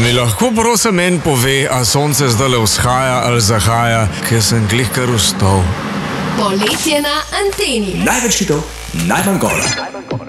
Mi lahko prosim meni pove, a sonce zdajle vzhaja ali zahaja, ker sem glih kar vstal. Poletje na anteni. Največ hitov, najmanj govora.